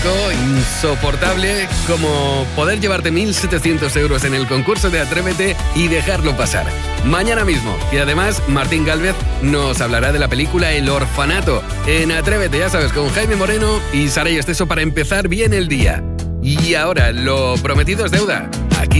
insoportable como poder llevarte 1.700 euros en el concurso de Atrévete y dejarlo pasar. Mañana mismo. Y además, Martín Gálvez nos hablará de la película El Orfanato en Atrévete, ya sabes, con Jaime Moreno y Saray Esteso para empezar bien el día. Y ahora, lo prometido es deuda.